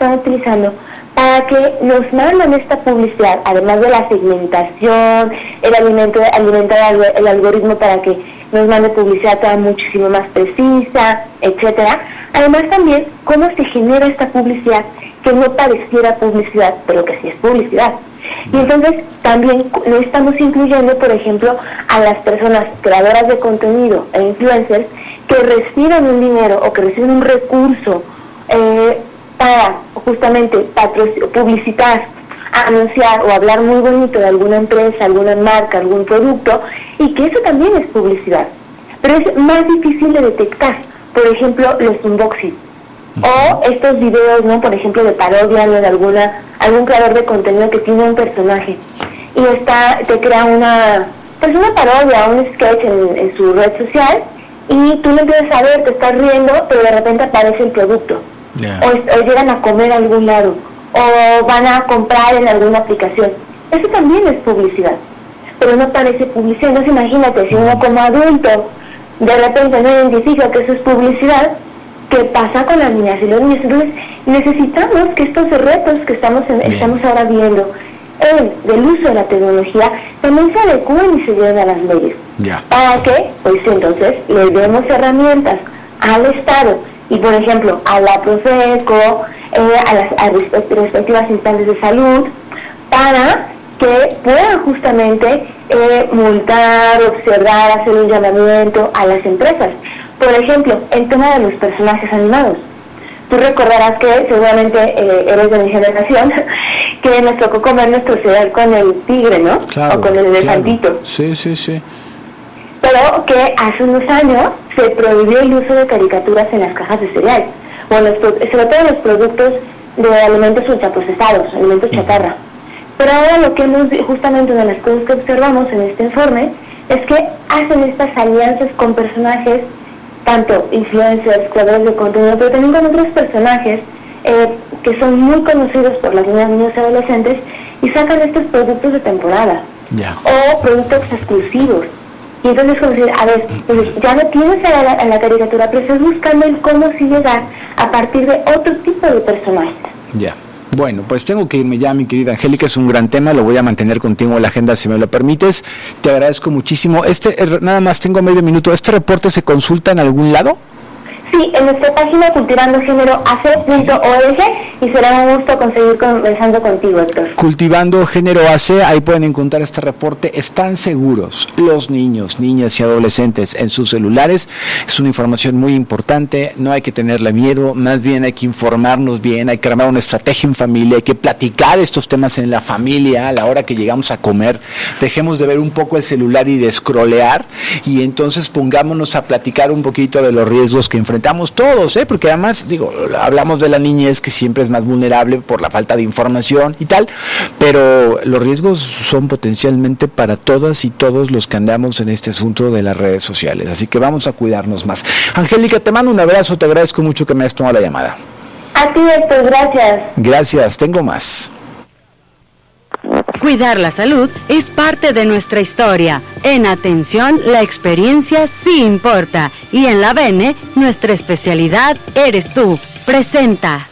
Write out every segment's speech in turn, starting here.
están utilizando para que nos manden esta publicidad, además de la segmentación, alimentar el algoritmo para que nos mande publicidad toda muchísimo más precisa, etcétera. Además también cómo se genera esta publicidad que no pareciera publicidad, pero que sí es publicidad. Y entonces también estamos incluyendo, por ejemplo, a las personas creadoras de contenido e influencers que reciben un dinero o que reciben un recurso para justamente publicitar, anunciar o hablar muy bonito de alguna empresa, alguna marca, algún producto, y que eso también es publicidad. Pero es más difícil de detectar, por ejemplo, los unboxing. O estos videos, ¿no? Por ejemplo, de parodia, ¿no? De algún creador de contenido que tiene un personaje y te crea una parodia, un sketch en su red social, y tú lo empiezas a ver, te estás riendo, pero de repente aparece el producto. Yeah. O llegan a comer a algún lado, o van a comprar en alguna aplicación. Eso también es publicidad, pero no parece publicidad. Entonces imagínate, si uno como adulto de repente no identifica que eso es publicidad, ¿qué pasa con las niñas y los niños? Entonces necesitamos que estos retos que estamos ahora viendo del uso de la tecnología también se adecúen y se lleven a las leyes. Yeah. Para que, pues entonces, le demos herramientas al Estado y, por ejemplo, a la Profeco, a las respectivas instancias de salud, para que puedan justamente multar, observar, hacer un llamamiento a las empresas. Por ejemplo, el tema de los personajes animados. Tú recordarás que seguramente eres de mi generación, que nos tocó comer nuestro cereal con el tigre, ¿no? Claro, o con el elefantito. Claro. Sí. Pero que hace unos años se prohibió el uso de caricaturas en las cajas de cereal, o sobre todo en los productos de alimentos ultraprocesados, alimentos chatarra. Pero ahora lo que justamente una de las cosas que observamos en este informe es que hacen estas alianzas con personajes, tanto influencers, creadores de contenido, pero también con otros personajes que son muy conocidos por las niñas, niños y adolescentes, y sacan estos productos de temporada, o productos exclusivos. Y entonces, como decir, a ver, pues ya no tienes a la caricatura, pero estás buscando el cómo sí llegar a partir de otro tipo de personajes. Ya. Bueno, pues tengo que irme ya, mi querida Angélica, es un gran tema, lo voy a mantener contigo en la agenda si me lo permites. Te agradezco muchísimo. Nada más tengo medio minuto. ¿Este reporte se consulta en algún lado? Sí, en nuestra página cultivandogéneroac.org, y será un gusto conseguir conversando contigo, Héctor. Cultivando Género AC, ahí pueden encontrar este reporte. Están seguros los niños, niñas y adolescentes en sus celulares. Es una información muy importante, no hay que tenerle miedo, más bien hay que informarnos bien, hay que armar una estrategia en familia, hay que platicar estos temas en la familia a la hora que llegamos a comer. Dejemos de ver un poco el celular y de scrollear, y entonces pongámonos a platicar un poquito de los riesgos que enfrentamos todos, porque además, hablamos de la niñez, que siempre es más vulnerable por la falta de información y tal, pero los riesgos son potencialmente para todas y todos los que andamos en este asunto de las redes sociales, así que vamos a cuidarnos más. Angélica, te mando un abrazo, te agradezco mucho que me hayas tomado la llamada. A ti, Héctor, gracias. Gracias, tengo más. Cuidar la salud es parte de nuestra historia. En Atención, la experiencia sí importa. Y en la Bene, nuestra especialidad eres tú. Presenta.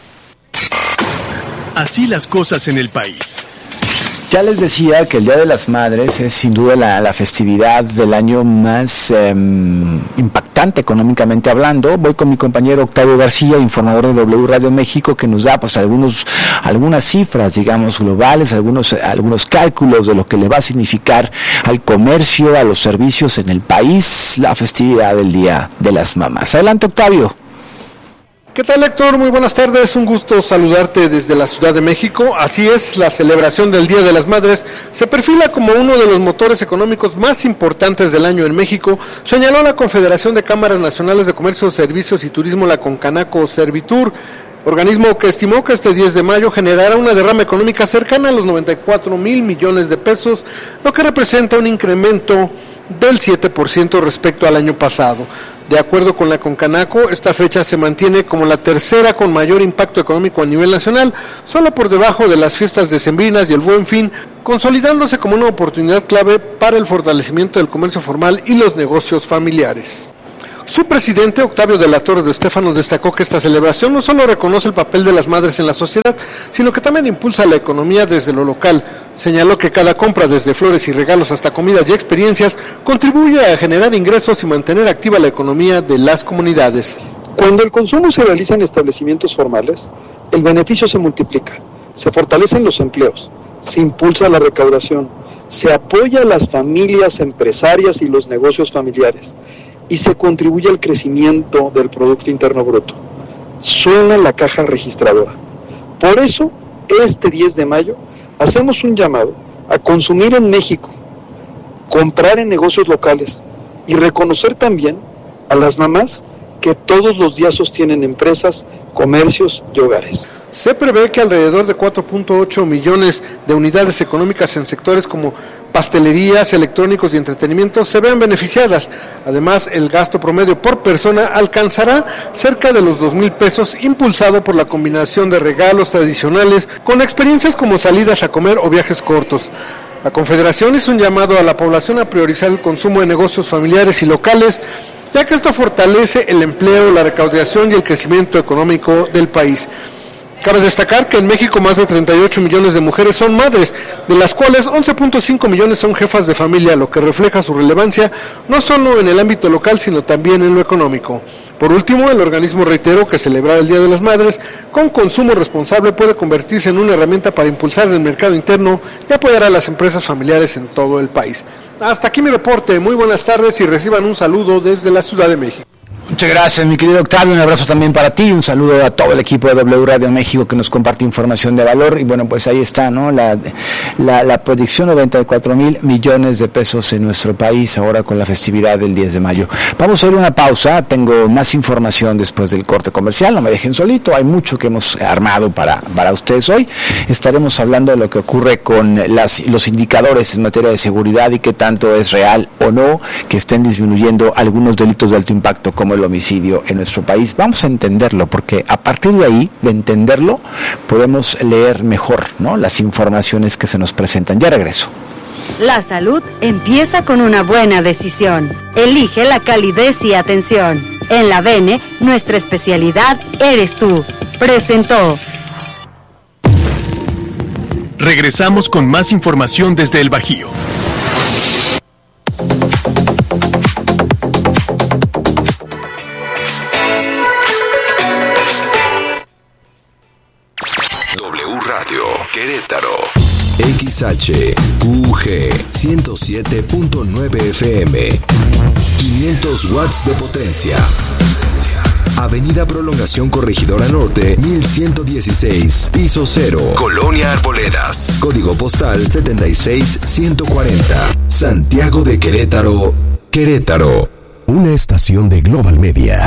Así las cosas en el país. Ya les decía que el Día de las Madres es sin duda la festividad del año más impactante económicamente hablando. Voy con mi compañero Octavio García, informador de W Radio México, que nos da pues algunas cifras, digamos, globales, algunos cálculos de lo que le va a significar al comercio, a los servicios en el país, la festividad del Día de las Mamás. Adelante, Octavio. ¿Qué tal, Héctor? Muy buenas tardes, un gusto saludarte desde la Ciudad de México. Así es, la celebración del Día de las Madres se perfila como uno de los motores económicos más importantes del año en México, señaló la Confederación de Cámaras Nacionales de Comercio, Servicios y Turismo, la Concanaco Servitur, organismo que estimó que este 10 de mayo generará una derrama económica cercana a los 94 mil millones de pesos, lo que representa un incremento del 7% respecto al año pasado. De acuerdo con la Concanaco, esta fecha se mantiene como la tercera con mayor impacto económico a nivel nacional, solo por debajo de las fiestas decembrinas y el Buen Fin, consolidándose como una oportunidad clave para el fortalecimiento del comercio formal y los negocios familiares. Su presidente, Octavio de la Torre de Estéfano, destacó que esta celebración no solo reconoce el papel de las madres en la sociedad, sino que también impulsa la economía desde lo local. Señaló que cada compra, desde flores y regalos hasta comidas y experiencias, contribuye a generar ingresos y mantener activa la economía de las comunidades. Cuando el consumo se realiza en establecimientos formales, el beneficio se multiplica, se fortalecen los empleos, se impulsa la recaudación, se apoya a las familias empresarias y los negocios familiares y se contribuye al crecimiento del Producto Interno Bruto. Suena la caja registradora. Por eso, este 10 de mayo, hacemos un llamado a consumir en México, comprar en negocios locales y reconocer también a las mamás que todos los días sostienen empresas, comercios y hogares. Se prevé que alrededor de 4.8 millones de unidades económicas en sectores como pastelerías, electrónicos y entretenimiento se vean beneficiadas. Además, el gasto promedio por persona alcanzará cerca de los 2,000 pesos, impulsado por la combinación de regalos tradicionales con experiencias como salidas a comer o viajes cortos. La Confederación hizo un llamado a la población a priorizar el consumo de negocios familiares y locales, ya que esto fortalece el empleo, la recaudación y el crecimiento económico del país. Cabe destacar que en México más de 38 millones de mujeres son madres, de las cuales 11.5 millones son jefas de familia, lo que refleja su relevancia no solo en el ámbito local, sino también en lo económico. Por último, el organismo reiteró que celebrar el Día de las Madres con consumo responsable puede convertirse en una herramienta para impulsar el mercado interno y apoyar a las empresas familiares en todo el país. Hasta aquí mi reporte, muy buenas tardes y reciban un saludo desde la Ciudad de México. Muchas gracias, mi querido Octavio, un abrazo también para ti, un saludo a todo el equipo de W Radio México que nos comparte información de valor, y bueno, pues ahí está, ¿no? La proyección, 94,000 millones de pesos en nuestro país ahora con la festividad del 10 de mayo. Vamos a hacer una pausa, tengo más información después del corte comercial, no me dejen solito, hay mucho que hemos armado para ustedes hoy. Estaremos hablando de lo que ocurre con los indicadores en materia de seguridad y qué tanto es real o no que estén disminuyendo algunos delitos de alto impacto como el homicidio en nuestro país. Vamos a entenderlo, porque a partir de ahí, de entenderlo, podemos leer mejor, ¿no?, las informaciones que se nos presentan. Ya regreso. La salud empieza con una buena decisión. Elige la calidez y atención. En la Bene, nuestra especialidad eres tú. Presentó. Regresamos con más información desde el Bajío. Querétaro. XHUG 107.9 FM. 500 watts de potencia. Avenida Prolongación Corregidora Norte, 1116, piso 0. Colonia Arboledas. Código postal 76140. Santiago de Querétaro, Querétaro. Una estación de Global Media.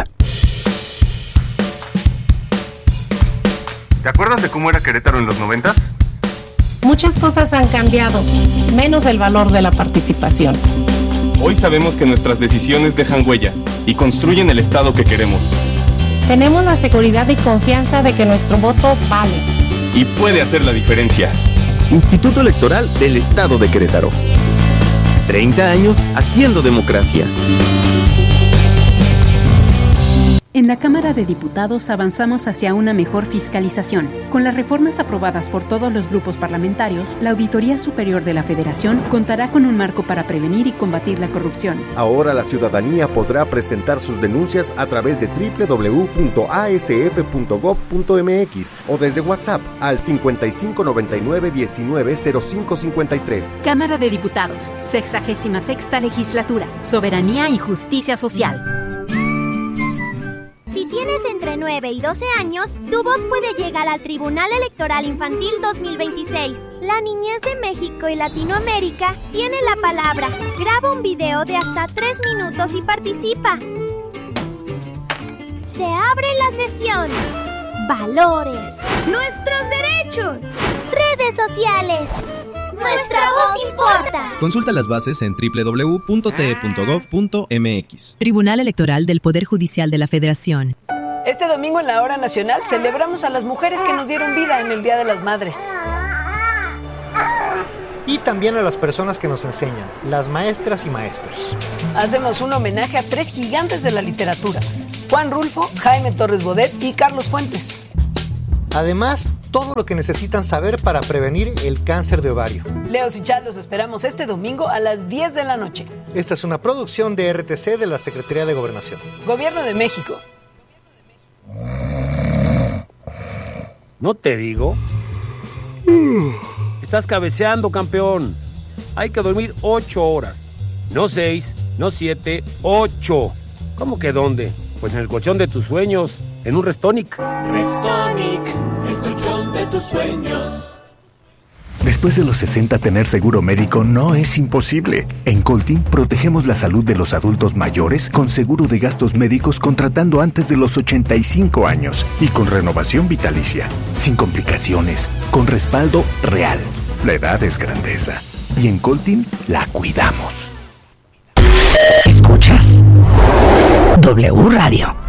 ¿Te acuerdas de cómo era Querétaro en los 90s? Muchas cosas han cambiado, menos el valor de la participación. Hoy sabemos que nuestras decisiones dejan huella y construyen el Estado que queremos. Tenemos la seguridad y confianza de que nuestro voto vale. Y puede hacer la diferencia. Instituto Electoral del Estado de Querétaro. 30 años haciendo democracia. En la Cámara de Diputados avanzamos hacia una mejor fiscalización. Con las reformas aprobadas por todos los grupos parlamentarios, la Auditoría Superior de la Federación contará con un marco para prevenir y combatir la corrupción. Ahora la ciudadanía podrá presentar sus denuncias a través de www.asf.gov.mx o desde WhatsApp al 5599190553. Cámara de Diputados, 66ª Legislatura, Soberanía y Justicia Social. Si tienes entre 9 y 12 años, tu voz puede llegar al Tribunal Electoral Infantil 2026. La niñez de México y Latinoamérica tiene la palabra. Graba un video de hasta 3 minutos y participa. Se abre la sesión. Valores. Nuestros derechos. Redes sociales. Nuestra voz importa. Consulta las bases en www.te.gov.mx. Tribunal Electoral del Poder Judicial de la Federación. Este domingo en la Hora Nacional celebramos a las mujeres que nos dieron vida en el Día de las Madres. y también a las personas que nos enseñan, las maestras y maestros. Hacemos un homenaje a 3 gigantes de la literatura: Juan Rulfo, Jaime Torres Bodet y Carlos Fuentes. Además, todo lo que necesitan saber para prevenir el cáncer de ovario. Leos y Chal, los esperamos este domingo a las 10 de la noche. Esta es una producción de RTC de la Secretaría de Gobernación. Gobierno de México. ¿No te digo? Estás cabeceando, campeón. Hay que dormir 8 horas. No 6, no 7, 8. ¿Cómo que dónde? Pues en el colchón de tus sueños, en un Restonic. Restonic, el colchón de tus sueños. Después de los 60, tener seguro médico no es imposible. En Coltin protegemos la salud de los adultos mayores con seguro de gastos médicos contratando antes de los 85 años y con renovación vitalicia, sin complicaciones, con respaldo real. La edad es grandeza y en Coltin la cuidamos. ¿Escuchas? W Radio.